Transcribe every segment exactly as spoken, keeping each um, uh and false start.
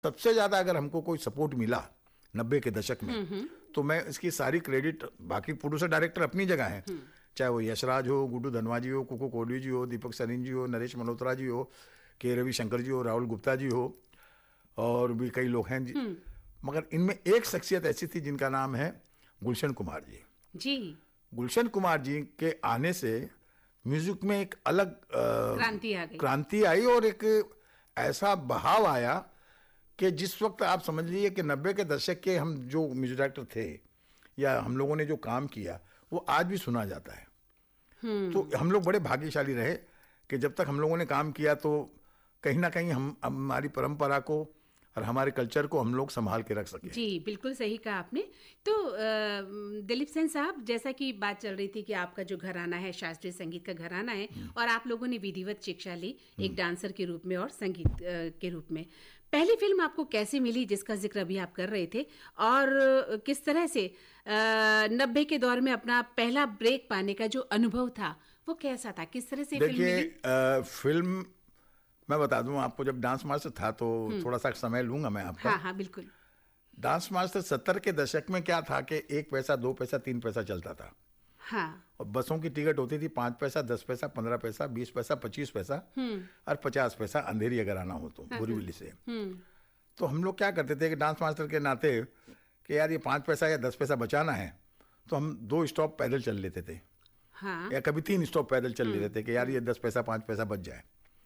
सबसे ज्यादा अगर हमको कोई सपोर्ट मिला नब्बे के दशक में, तो मैं इसकी सारी क्रेडिट, बाकी प्रोड्यूसर डायरेक्टर अपनी जगह है, चाहे वो यशराज हो, गुड्डू धनवा जी हो, कुकू कोहली जी हो, दीपक सरीन जी हो, नरेश मल्होत्रा जी हो, के रविशंकर जी हो, राहुल गुप्ता जी हो, और भी कई लोग हैं जी। मगर इनमें एक शख्सियत ऐसी थी जिनका नाम है गुलशन कुमार जी। जी गुलशन कुमार जी के आने से म्यूजिक में एक अलग क्रांति आ गई क्रांति आई और एक ऐसा बहाव आया कि जिस वक्त आप समझ लीजिए कि नब्बे के दशक के हम जो म्यूजिक डायरेक्टर थे या हम लोगों ने जो काम किया वो आज भी सुना जाता है। तो हम लोग बड़े भाग्यशाली रहे कि जब तक हम लोगों ने काम किया तो कहीं ना कहीं हम हमारी परंपरा को और हमारे कल्चर को हम लोग संभाल के रख सके। जी बिल्कुल सही कहा आपने। तो दिलीप सेन साहब, जैसा कि बात चल रही थी कि आपका जो घराना है शास्त्रीय संगीत का घराना है और आप लोगों ने विधिवत शिक्षा ली एक डांसर के रूप में और संगीत के रूप में, पहली फिल्म आपको कैसे मिली जिसका जिक्र अभी आप कर रहे थे, और किस तरह से नब्बे के दौर में अपना पहला ब्रेक पाने का जो अनुभव था वो कैसा था, किस तरह से फिल्म मिली? देखिए फिल्म मैं बता दूं आपको, जब डांस मास्टर था तो थोड़ा सा समय लूंगा मैं आपका। हाँ हाँ बिल्कुल। डांस मास्टर सत्तर के दशक में क्या था कि एक पैसा, दो पैसा, तीन पैसा चलता था। हाँ। और बसों की टिकट होती थी पांच पैसा, दस पैसा, पंद्रह पैसा, बीस पैसा, पच्चीस पैसा और पचास पैसा अंधेरी अगर आना हो तो बोरीवली से। तो हम लोग क्या करते थे कि डांस मास्टर के नाते कि यार ये पांच पैसा या दस पैसा बचाना है तो हम दो स्टॉप पैदल चल लेते थे। हाँ। या कभी तीन स्टॉप पैदल चल लेते थे कि यार ये दस पैसा पांच पैसा बच जाए।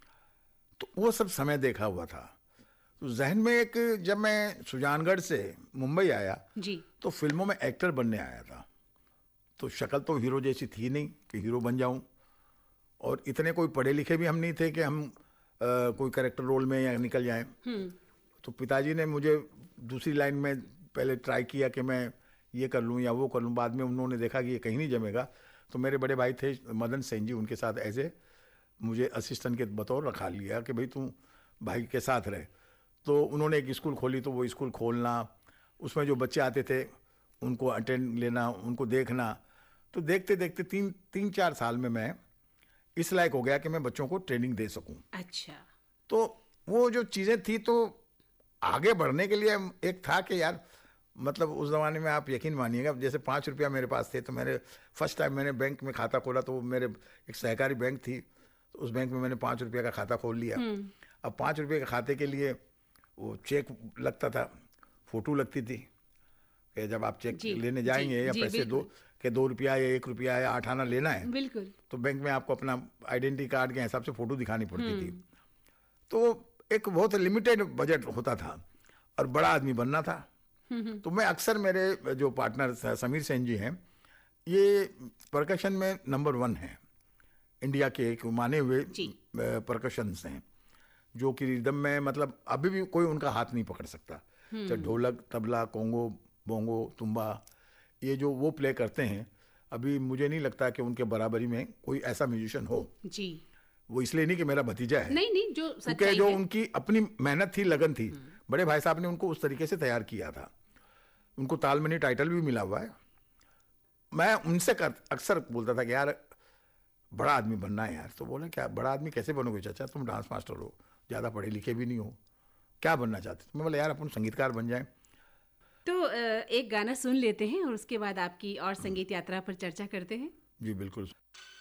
तो वो सब समय देखा हुआ था। तो जहन में एक, जब मैं सुजानगढ़ से मुंबई आया जी तो फिल्मों में एक्टर बनने आया था। तो शक्ल तो हीरो जैसी थी नहीं कि हीरो बन जाऊं, और इतने कोई पढ़े लिखे भी हम नहीं थे कि हम आ, कोई कैरेक्टर रोल में या निकल जाएं। तो पिताजी ने मुझे दूसरी लाइन में पहले ट्राई किया कि मैं ये कर लूं या वो कर लूं। बाद में उन्होंने देखा कि ये कहीं नहीं जमेगा, तो मेरे बड़े भाई थे मदन सेन जी, उनके साथ ऐसे मुझे असिस्टेंट के बतौर रखा लिया कि भाई तू भाई के साथ रहे। तो उन्होंने एक स्कूल खोली, तो वो स्कूल खोलना, उसमें जो बच्चे आते थे उनको अटेंड लेना, उनको देखना। तो देखते देखते तीन तीन चार साल में मैं इस लायक हो गया कि मैं बच्चों को ट्रेनिंग दे सकूं। अच्छा। तो वो जो चीज़ें थी, तो आगे बढ़ने के लिए एक था कि यार, मतलब उस ज़माने में आप यकीन मानिएगा, जैसे पाँच रुपया मेरे पास थे तो मेरे फर्स्ट टाइम मैंने बैंक में खाता खोला तो मेरे एक सहकारी बैंक थी, तो उस बैंक में मैंने पाँच रुपये का खाता खोल लिया। अब पाँच रुपये के खाते के लिए वो चेक लगता था, फोटो लगती थी कि जब आप चेक लेने जाएंगे या पैसे दो कि दो रुपया या एक रुपया या आठ आना लेना है, बिल्कुल, तो बैंक में आपको अपना आइडेंटिटी कार्ड के हिसाब से फोटो दिखानी पड़ती थी। तो एक बहुत लिमिटेड बजट होता था और बड़ा आदमी बनना था। तो मैं अक्सर, मेरे जो पार्टनर समीर सेन जी हैं, ये परकशन में नंबर वन है, इंडिया के एक माने हुए परकशंस हैं जो कि रिदम में, मतलब अभी भी कोई उनका हाथ नहीं पकड़ सकता। चाहे ढोलक, तबला, कोंगो, बोंगो, तुम्बा, ये जो वो प्ले करते हैं, अभी मुझे नहीं लगता कि उनके बराबरी में कोई ऐसा म्यूजिशियन हो। जी। वो इसलिए नहीं कि मेरा भतीजा है, नहीं नहीं, जो क्योंकि जो उनकी अपनी मेहनत थी, लगन थी, बड़े भाई साहब ने उनको उस तरीके से तैयार किया था। उनको तालमनी टाइटल भी मिला हुआ है। मैं उनसे अक्सर बोलता था कि यार बड़ा आदमी बनना है यार। तो बोला क्या बड़ा आदमी कैसे बनोगे चाचा, तुम डांस मास्टर हो, ज़्यादा पढ़े लिखे भी नहीं हो, क्या बनना चाहते? मैं बोला यार अपन संगीतकार बन जाएं। तो एक गाना सुन लेते हैं और उसके बाद आपकी और संगीत यात्रा पर चर्चा करते हैं। जी बिल्कुल।